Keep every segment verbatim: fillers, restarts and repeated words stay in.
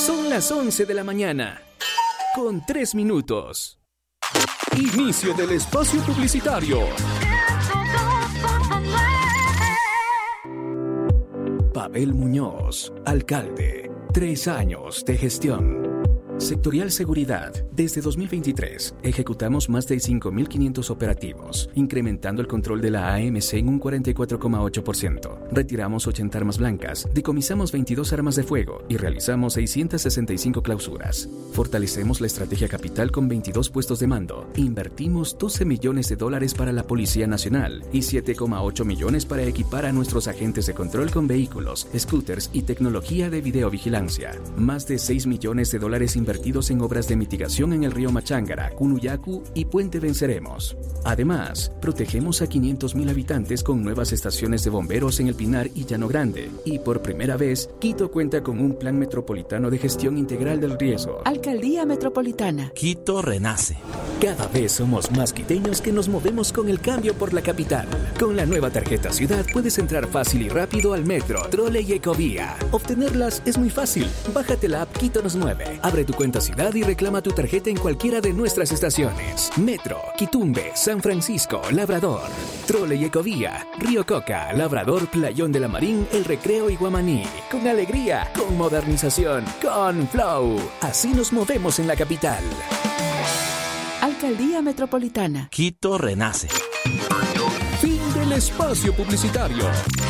Son las once de la mañana, con tres minutos. Inicio del espacio publicitario. Pavel Muñoz, alcalde. Tres años de gestión. Sectorial Seguridad. Desde dos mil veintitrés, ejecutamos más de cinco mil quinientos operativos, incrementando el control de la A M C en un cuarenta y cuatro coma ocho por ciento. Retiramos ochenta armas blancas, decomisamos veintidós armas de fuego y realizamos seiscientas sesenta y cinco clausuras. Fortalecemos la estrategia capital con veintidós puestos de mando. Invertimos doce millones de dólares para la Policía Nacional y siete coma ocho millones para equipar a nuestros agentes de control con vehículos, scooters y tecnología de videovigilancia. Más de seis millones de dólares invertidos en obras de mitigación en el río Machángara, Cunuyacu y Puente Venceremos. Además, protegemos a quinientos mil habitantes con nuevas estaciones de bomberos en El Pinar y Llano Grande. Y por primera vez, Quito cuenta con un plan metropolitano de gestión integral del riesgo. Alcaldía Metropolitana. Quito renace. Cada vez somos más quiteños que nos movemos con el cambio por la capital. Con la nueva tarjeta Ciudad puedes entrar fácil y rápido al metro, trole y ecovía. Obtenerlas es muy fácil. Bájate la app Quito nos mueve. Abre tu cuenta Ciudad y reclama tu tarjeta en cualquiera de nuestras estaciones. Metro, Quitumbe, San Francisco, Labrador. Trole y ecovía, Río Coca, Labrador, Playón de la Marín, El Recreo y Guamaní. Con alegría, con modernización, con flow. Así nos movemos en la capital. Alcaldía Metropolitana. Quito renace. Fin del espacio publicitario.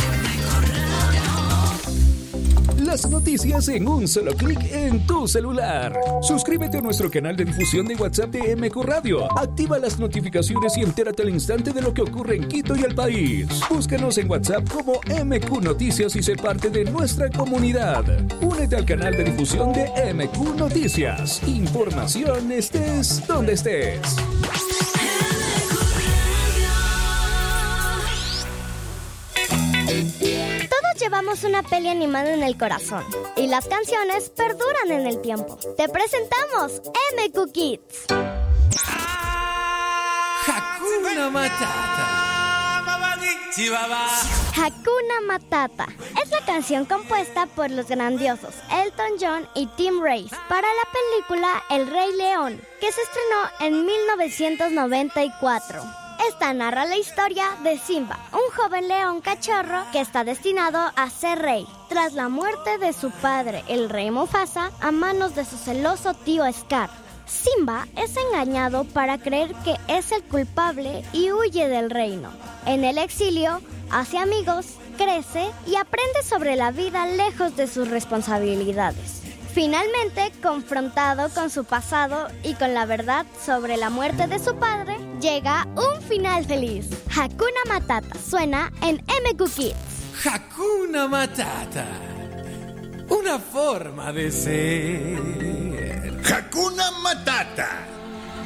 Las noticias en un solo clic en tu celular. Suscríbete a nuestro canal de difusión de WhatsApp de M Q Radio. Activa las notificaciones y entérate al instante de lo que ocurre en Quito y el país. Búscanos en WhatsApp como M Q Noticias y sé parte de nuestra comunidad. Únete al canal de difusión de M Q Noticias. Información estés donde estés. Llevamos una peli animada en el corazón y las canciones perduran en el tiempo. Te presentamos M Q Kids. Hakuna Matata. Hakuna Matata es la canción compuesta por los grandiosos Elton John y Tim Rice para la película El Rey León, que se estrenó en mil novecientos noventa y cuatro. Esta narra la historia de Simba, un joven león cachorro que está destinado a ser rey, tras la muerte de su padre, el rey Mufasa, a manos de su celoso tío Scar. Simba es engañado para creer que es el culpable y huye del reino. En el exilio, hace amigos, crece y aprende sobre la vida lejos de sus responsabilidades. Finalmente, confrontado con su pasado y con la verdad sobre la muerte de su padre, llega un final feliz. Hakuna Matata suena en M Q Kids. Hakuna Matata. Una forma de ser. Hakuna Matata.